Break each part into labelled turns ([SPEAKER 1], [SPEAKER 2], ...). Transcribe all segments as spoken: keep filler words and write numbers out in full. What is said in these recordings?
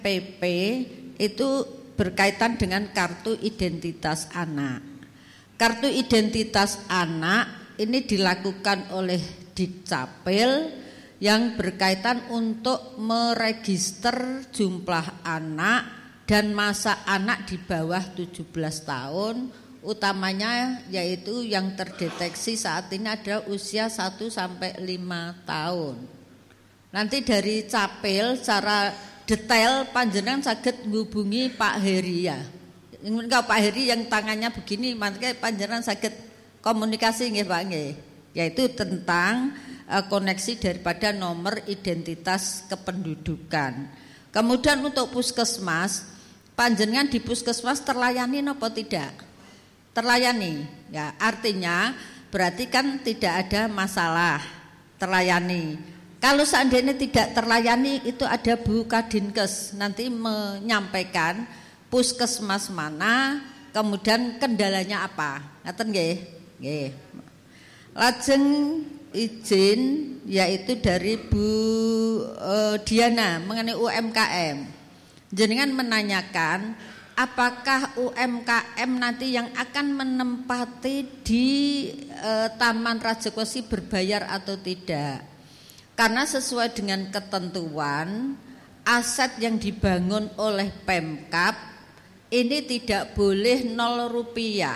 [SPEAKER 1] P P itu berkaitan dengan kartu identitas anak. Kartu identitas anak ini dilakukan oleh Dukcapil yang berkaitan untuk meregister jumlah anak dan masa anak di bawah tujuh belas tahun, utamanya yaitu yang terdeteksi saat ini adalah usia satu sampai lima tahun. Nanti dari Capil secara detail panjenengan saged menghubungi Pak Heri ya. Engko Pak Heri yang tangannya begini, makanya panjenengan saged komunikasi nggih Pak nggih. Yaitu tentang uh, koneksi daripada nomor identitas kependudukan. Kemudian untuk puskesmas, panjenengan di puskesmas terlayani apa tidak? Terlayani. Ya, artinya berarti kan tidak ada masalah, terlayani. Kalau seandainya tidak terlayani, itu ada Bu Kadinkes nanti menyampaikan puskesmas mana, kemudian kendalanya apa. Ngaten nggih? Nggih. Lajeng izin yaitu dari Bu uh, Diana mengenai U M K M. Jenengan menanyakan apakah U M K M nanti yang akan menempati di uh, Taman Rajakosi berbayar atau tidak. Karena sesuai dengan ketentuan aset yang dibangun oleh Pemkab ini tidak boleh nol rupiah.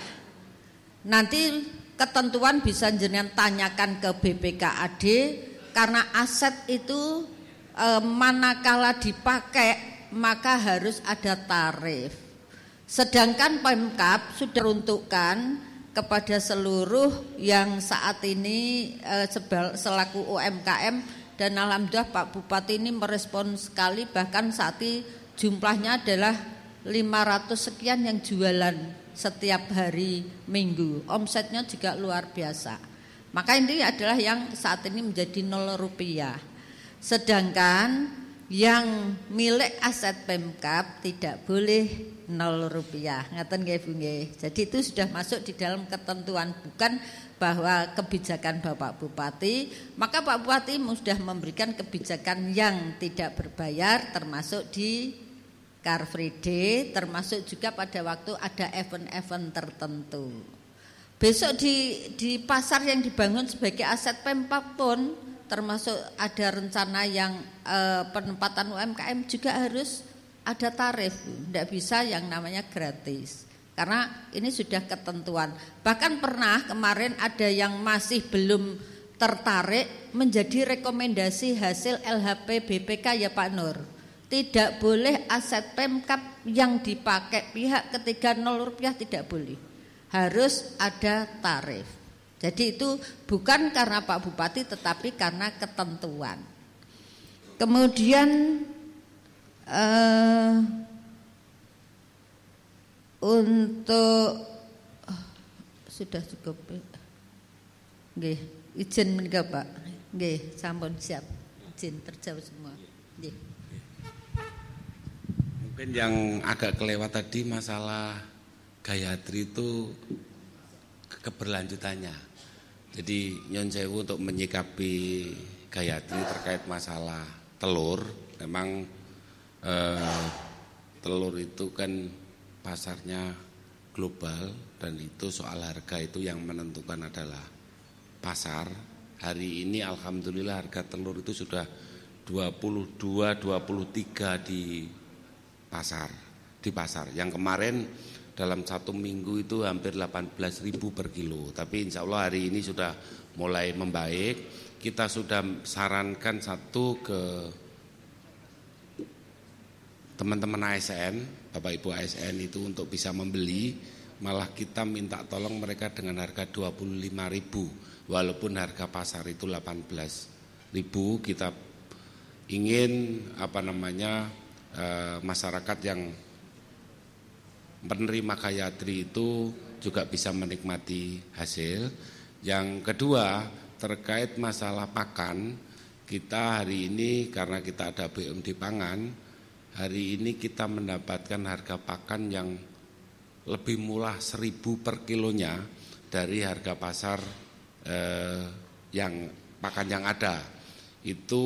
[SPEAKER 1] Nanti ketentuan bisa jenengan tanyakan ke B P K A D karena aset itu e, manakala dipakai maka harus ada tarif. Sedangkan Pemkab sudah peruntukkan kepada seluruh yang saat ini e, selaku U M K M, dan alhamdulillah Pak Bupati ini merespon sekali, bahkan saat ini jumlahnya adalah lima ratus sekian yang jualan setiap hari Minggu, omsetnya juga luar biasa. Maka ini adalah yang saat ini menjadi nol rupiah. Sedangkan yang milik aset Pemkab tidak boleh nol rupiah. Ngaten nggih Bu nggih. Jadi itu sudah masuk di dalam ketentuan, bukan bahwa kebijakan Bapak Bupati. Maka Pak Bupati sudah memberikan kebijakan yang tidak berbayar, termasuk di Car Free Day, termasuk juga pada waktu ada event-event tertentu. Besok di di pasar yang dibangun sebagai aset Pemkab pun termasuk ada rencana yang eh, penempatan U M K M juga harus ada tarif, tidak bisa yang namanya gratis. Karena ini sudah ketentuan. Bahkan pernah kemarin ada yang masih belum tertarik menjadi rekomendasi hasil L H P B P K ya Pak Nur. Tidak boleh aset Pemkab yang dipakai pihak ketiga nol rupiah, tidak boleh. Harus ada tarif. Jadi itu bukan karena Pak Bupati tetapi karena ketentuan. Kemudian uh, untuk oh, sudah cukup. Nggih, izin menika Pak. Nggih, sampun siap. Izin terjawab semua. Nggih.
[SPEAKER 2] Mungkin yang agak kelewat tadi masalah Gayatri itu keberlanjutannya. Jadi nyon sewu untuk menyikapi Gayatri terkait masalah telur, memang eh, telur itu kan pasarnya global dan itu soal harga itu yang menentukan adalah pasar. Hari ini alhamdulillah harga telur itu sudah dua puluh dua, dua puluh tiga di pasar, di pasar. Yang kemarin dalam satu minggu itu hampir delapan belas ribu per kilo. Tapi insya Allah hari ini sudah mulai membaik. Kita sudah sarankan satu ke teman-teman A S N, Bapak Ibu A S N itu untuk bisa membeli. Malah kita minta tolong mereka dengan harga dua puluh lima ribu. Walaupun harga pasar itu delapan belas ribu, kita ingin apa namanya eh, masyarakat yang penerima Gayatri itu juga bisa menikmati hasil. Yang kedua terkait masalah pakan, kita hari ini karena kita ada B M D Pangan, hari ini kita mendapatkan harga pakan yang lebih murah seribu per kilonya dari harga pasar eh, yang pakan yang ada. Itu